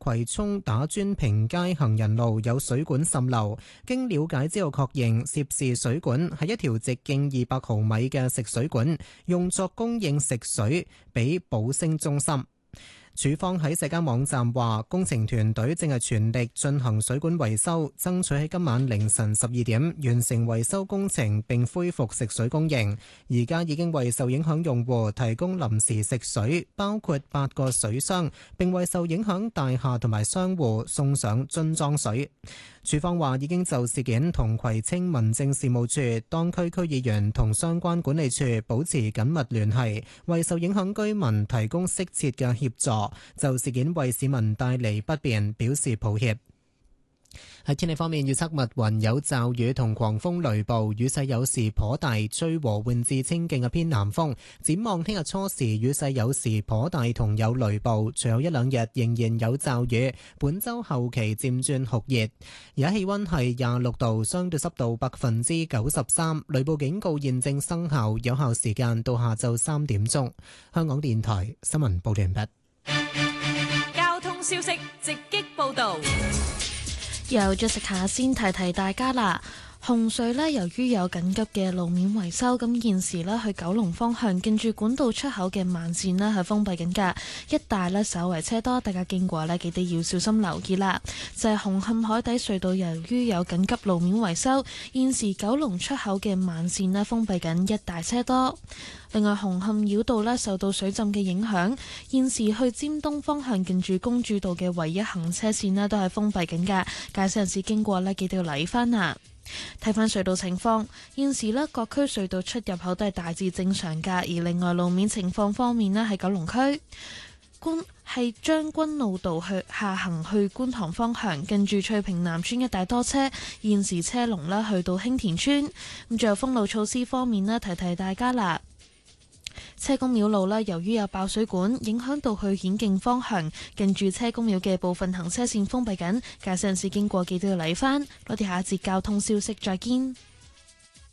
葵涌打磚坪街行人路有水管滲漏，經了解之後確認涉事水管係一條直徑200毫米嘅食水管，用作供應食水俾寶星中心。署方喺社交網站話，工程團隊正係全力進行水管維修，爭取喺今晚凌晨12點完成維修工程並恢復食水供應。而家已經為受影響用戶提供臨時食水，包括8個水箱，並為受影響大廈同埋商戶送上樽裝水。署方話已經就事件同葵青民政事務處、當區區議員同相關管理處保持緊密聯繫，為受影響居民提供適切嘅協助。就事件為市民帶嚟不便表示抱歉。喺天氣方面，預測密雲有驟雨同狂風雷暴，雨勢有時頗大，吹和緩至清勁嘅偏南風。展望聽日初時雨勢有時頗大同有雷暴，隨後一兩日仍然有驟雨。本週後期漸轉酷熱，而家氣溫係26度，相對濕度93%，雷暴警告現正生效，有效時間到下晝3點鐘。香港電台新聞報道完畢。 交通消息直擊報道。 由Jessica先提提大家啦。紅隧呢，由於有緊急嘅路面維修，咁現時呢去九龍方向近住管道出口嘅慢線呢係封閉緊㗎，一帶呢稍為車多，大家經過呢記得要小心留意啦。就係紅磡海底隧道，由於有緊急路面維修，現時九龍出口嘅慢線呢封閉緊，一帶車多。另外，紅磡繞道呢受到水浸嘅影響，現時去尖東方向近住公主道嘅唯一行車線呢都係封閉緊㗎，駕駛人士經過呢記得要留意返啊。睇返隧道情況，現時呢各區隧道出入口都係大致正常㗎，而另外路面情況方面呢，喺九龍區係將軍澳道下行去觀塘方向，近住翠屏南村一帶多車，現時車龍呢去到興田村。咁最後封路措施方面呢，提提大家啦。車公廟路呢，由於有爆水管，影響到去顯徑方向，近住車公廟嘅部分行車線封閉緊，駕駛人士經過記得要留意返。我哋下一節交通消息再見。